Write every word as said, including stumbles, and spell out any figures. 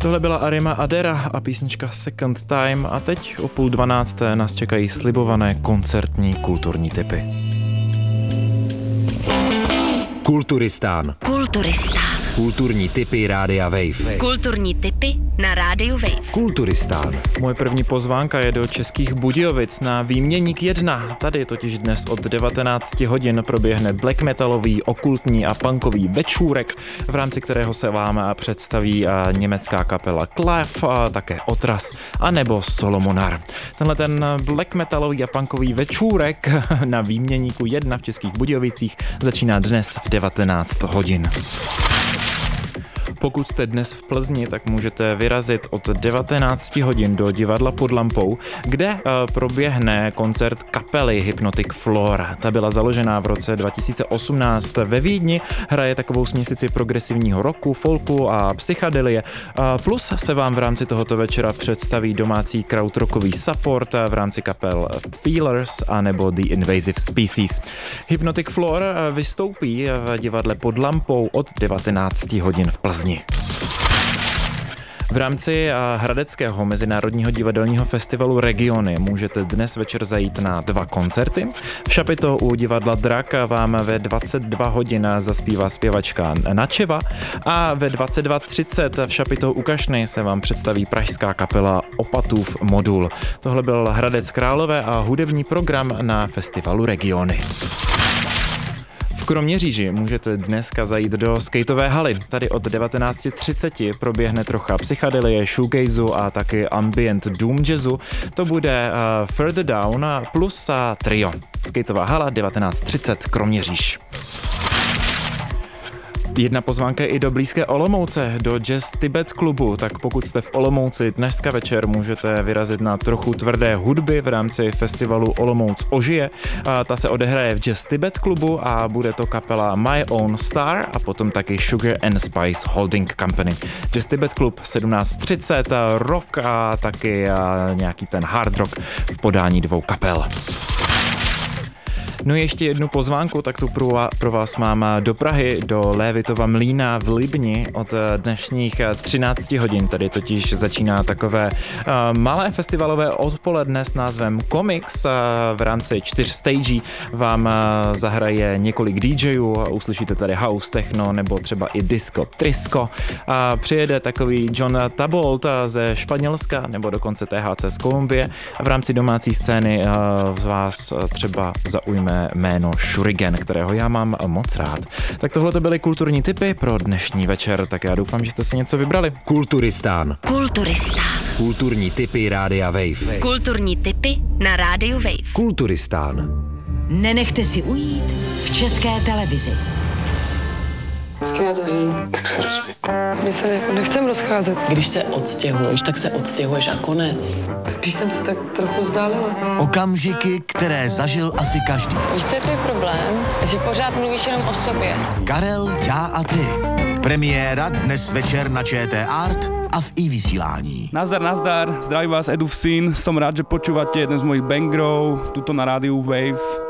Tohle byla Arima Adera a písnička Second Time a teď o půl dvanácté nás čekají slibované koncertní kulturní tipy. Kulturistán. Kulturistán. Kulturní tipy Rádia Wave. Kulturní tipy na Rádiu Wave. Kulturistán. Moje první pozvánka je do Českých Budějovic na Výměník jedna. Tady totiž dnes od devatenáct hodin proběhne black metalový, okultní a punkový večůrek, v rámci kterého se vám představí německá kapela Clef, také Otras a nebo Solomonar. Tenhle ten black metalový a punkový večůrek na Výměníku jedna v Českých Budějovicích začíná dnes v devatenáct hodin. Pokud jste dnes v Plzni, tak můžete vyrazit od devatenáct hodin do divadla Pod lampou, kde uh, proběhne koncert kapely Hypnotic Floor. Ta byla založená v roce dva tisíce osmnáct ve Vídni, hraje takovou směsici progresivního rocku, folku a psychadelie. Uh, plus se vám v rámci tohoto večera představí domácí krautrockový support v rámci kapel Feelers a nebo The Invasive Species. Hypnotic Floor uh, vystoupí v divadle Pod lampou od devatenáct hodin v Plzni. V rámci Hradeckého mezinárodního divadelního festivalu Regiony můžete dnes večer zajít na dva koncerty. V Šapito u divadla Drak vám ve dvacet dva hodin zaspívá zpěvačka Načeva a ve dvacet dva třicet v Šapito u Kašny se vám představí pražská kapela Opatův modul. Tohle byl Hradec Králové a hudební program na festivalu Regiony. V Kroměříži můžete dneska zajít do skateové haly. Tady od devatenáct třicet proběhne trocha psychadelie, shoegazu a taky ambient doom jazzu. To bude uh, Further Down plus uh, trio. Skateová hala devatenáct třicet Kroměříž. Jedna pozvánka i do blízké Olomouce, do Jazz Tibet klubu, tak pokud jste v Olomouci dneska večer, můžete vyrazit na trochu tvrdé hudby v rámci festivalu Olomouc ožije. A ta se odehraje v Jazz Tibet klubu a bude to kapela My Own Star a potom taky Sugar and Spice Holding Company. Jazz Tibet klub sedmnáct třicet, rock a taky a nějaký ten hard rock v podání dvou kapel. No ještě jednu pozvánku, tak tu pro vás mám do Prahy, do Lévitova mlýna v Libni od dnešních třináct hodin. Tady totiž začíná takové uh, malé festivalové odpoledne s názvem Comics. Uh, v rámci čtyř stagí vám uh, zahraje několik DJů, uslyšíte tady house, techno nebo třeba i disco, trisco. A přijede takový John Tabolt ze Španělska nebo dokonce T H C z Kolumbie a v rámci domácí scény uh, vás třeba zaujme jméno Shuriken, kterého já mám moc rád. Tak tohle to byly kulturní tipy pro dnešní večer, tak já doufám, že jste si něco vybrali. Kulturistán. Kulturistán. Kulturní tipy Rádia Wave. Kulturní tipy na Rádiu Wave. Kulturistán. Nenechte si ujít v České televizi. S kým já to vidím? Tak se rozumí. My se jako nechcem rozcházet. Když se odstěhuješ, tak se odstěhuješ a konec. Spíš jsem se tak trochu vzdálila. Okamžiky, které zažil asi každý. Víš, co je tvůj problém? Že pořád mluvíš jenom o sobě. Karel, já a ty. Premiéra dnes večer na Č T Art a v i-vysílání. Nazdar, nazdar, zdraví vás Edův syn. Som rád, že počúvate jeden z mojich bangrov, tuto na rádiu Wave.